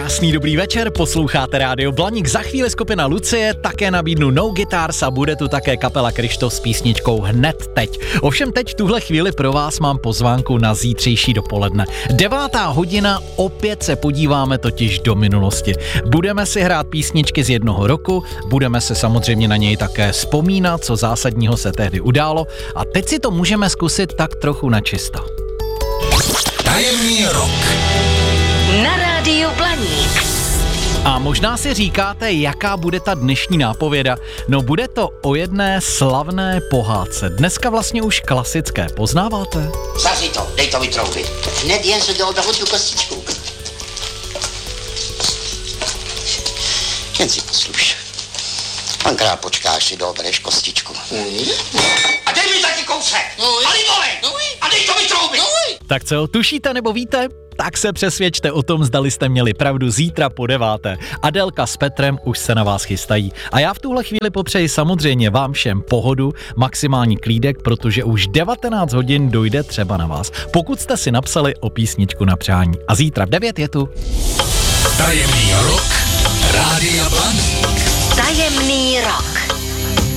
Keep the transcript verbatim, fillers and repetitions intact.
Krásný dobrý večer, posloucháte Rádio Blaník, za chvíli skupina Lucie, také nabídnu No Guitars a bude tu také kapela Kryštof s písničkou Hned teď. Ovšem teď v tuhle chvíli pro vás mám pozvánku na zítřejší dopoledne. Devátá hodina, opět se podíváme totiž do minulosti. Budeme si hrát písničky z jednoho roku, budeme se samozřejmě na něj také vzpomínat, co zásadního se tehdy událo a teď si to můžeme zkusit tak trochu načisto. Tajemný rok. Na Rádiu Blaník. A možná si říkáte, jaká bude ta dnešní nápověda. No bude to o jedné slavné pohádce. Dneska vlastně už klasické. Poznáváte? Zavři to, dej to vytroubit. Hned jen se do odahu tu kostičku. Jen si posluš. Pankrát počkáš, si dobereš kostičku. A dej mi taky kousek! A libové! A dej to vytroubit! Tak co, tušíte nebo víte? Tak se přesvědčte o tom, zdali jste měli pravdu zítra po deváté. Adélka s Petrem už se na vás chystají. A já v tuhle chvíli popřeji samozřejmě vám všem pohodu, maximální klídek, protože už devatenáct hodin dojde třeba na vás. Pokud jste si napsali o písničku na přání. A zítra v devět je tu. Tajemný rok Rádia Blaník. Tajemný rok.